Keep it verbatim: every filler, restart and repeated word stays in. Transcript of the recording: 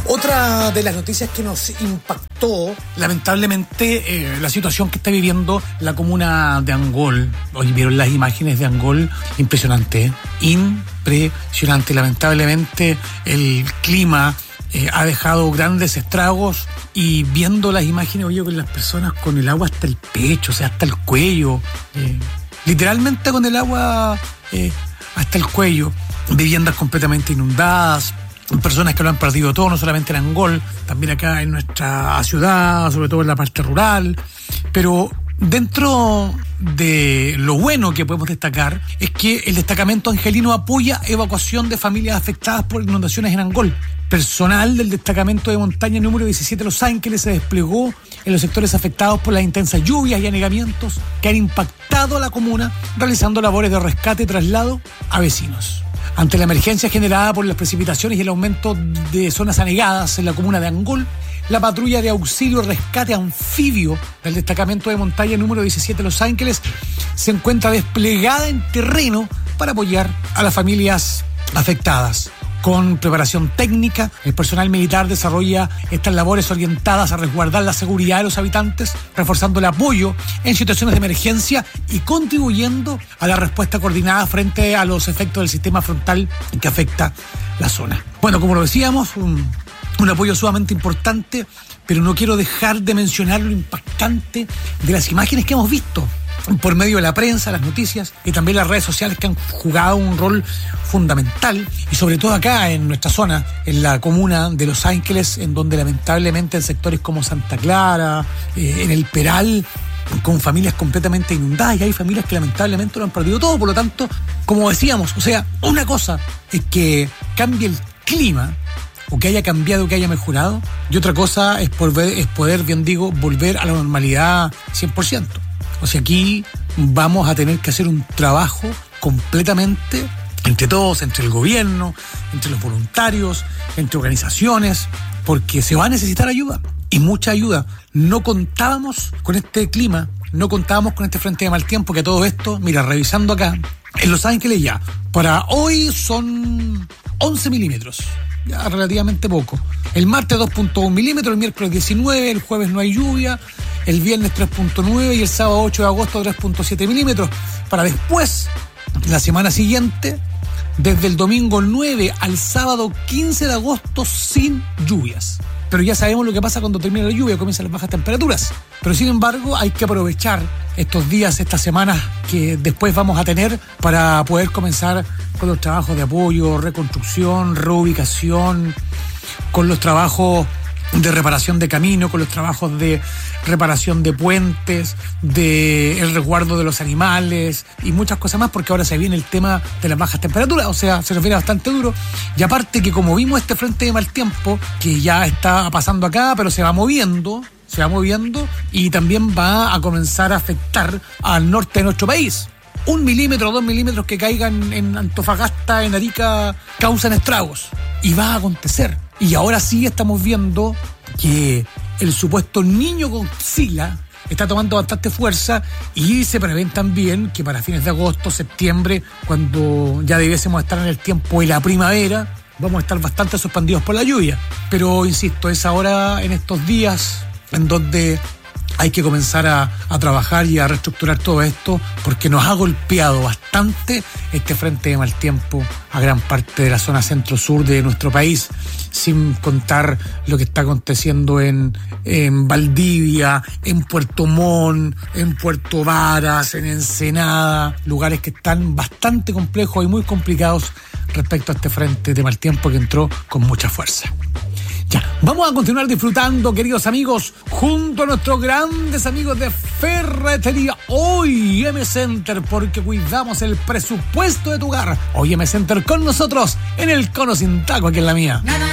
Otra de las noticias que nos impactó, lamentablemente, eh, la situación que está viviendo la comuna de Angol. Hoy vieron las imágenes de Angol, impresionante, ¿eh? impresionante. Lamentablemente, el clima eh, ha dejado grandes estragos y viendo las imágenes, oye, con las personas con el agua hasta el pecho, o sea, hasta el cuello, eh, literalmente con el agua eh, hasta el cuello, viviendas completamente inundadas, personas que lo han perdido todo, no solamente en Angol, también acá en nuestra ciudad, sobre todo en la parte rural. Pero dentro de lo bueno que podemos destacar es que el destacamento angelino apoya evacuación de familias afectadas por inundaciones en Angol. Personal del destacamento de montaña número diecisiete Los Ángeles se desplegó en los sectores afectados por las intensas lluvias y anegamientos que han impactado a la comuna, realizando labores de rescate y traslado a vecinos. Ante la emergencia generada por las precipitaciones y el aumento de zonas anegadas en la comuna de Angol, la patrulla de auxilio y rescate anfibio del destacamento de montaña número diecisiete Los Ángeles se encuentra desplegada en terreno para apoyar a las familias afectadas. Con preparación técnica, el personal militar desarrolla estas labores orientadas a resguardar la seguridad de los habitantes, reforzando el apoyo en situaciones de emergencia y contribuyendo a la respuesta coordinada frente a los efectos del sistema frontal que afecta la zona. Bueno, como lo decíamos, un, un apoyo sumamente importante, pero no quiero dejar de mencionar lo impactante de las imágenes que hemos visto por medio de la prensa, las noticias y también las redes sociales, que han jugado un rol fundamental, y sobre todo acá en nuestra zona, en la comuna de Los Ángeles, en donde lamentablemente en sectores como Santa Clara, eh, en el Peral, con familias completamente inundadas, y hay familias que lamentablemente lo han perdido todo. Por lo tanto, como decíamos, o sea, una cosa es que cambie el clima, o que haya cambiado, o que haya mejorado, y otra cosa es poder, es poder, bien digo, volver a la normalidad cien por ciento. O sea, aquí vamos a tener que hacer un trabajo completamente entre todos, entre el gobierno, entre los voluntarios, entre organizaciones, porque se va a necesitar ayuda, y mucha ayuda. No contábamos con este clima, no contábamos con este frente de mal tiempo, que todo esto, mira, revisando acá, en Los Ángeles ya, para hoy son once milímetros. Ya relativamente poco. El martes dos punto uno milímetros, el miércoles diecinueve, el jueves no hay lluvia, el viernes tres punto nueve y el sábado ocho de agosto tres punto siete milímetros. Para después, la semana siguiente, desde el domingo nueve al sábado quince de agosto, sin lluvias. Pero ya sabemos lo que pasa cuando termina la lluvia, comienzan las bajas temperaturas. Pero sin embargo, hay que aprovechar estos días, estas semanas que después vamos a tener para poder comenzar con los trabajos de apoyo, reconstrucción, reubicación, con los trabajos de reparación de camino, con los trabajos de reparación de puentes, de el resguardo de los animales y muchas cosas más, porque ahora se viene el tema de las bajas temperaturas, o sea, se nos viene bastante duro. Y aparte que como vimos este frente de mal tiempo, que ya está pasando acá, pero se va moviendo, se va moviendo y también va a comenzar a afectar al norte de nuestro país. Un milímetro o dos milímetros que caigan en Antofagasta, en Arica, causan estragos. Y va a acontecer. Y ahora sí estamos viendo que el supuesto niño Godzilla está tomando bastante fuerza, y se prevén también que para fines de agosto, septiembre, cuando ya debiésemos estar en el tiempo de la primavera, vamos a estar bastante sorprendidos por la lluvia. Pero insisto, es ahora, en estos días, en donde hay que comenzar a, a trabajar y a reestructurar todo esto, porque nos ha golpeado bastante este frente de mal tiempo a gran parte de la zona centro-sur de nuestro país, sin contar lo que está aconteciendo en, en Valdivia, en Puerto Montt, en Puerto Varas, en Ensenada, lugares que están bastante complejos y muy complicados respecto a este frente de mal tiempo que entró con mucha fuerza. Ya, vamos a continuar disfrutando, queridos amigos, junto a nuestros grandes amigos de Ferretería O I M Center, porque cuidamos el presupuesto de tu hogar. O I M Center con nosotros en el Cono Sin Taco, aquí en la mía.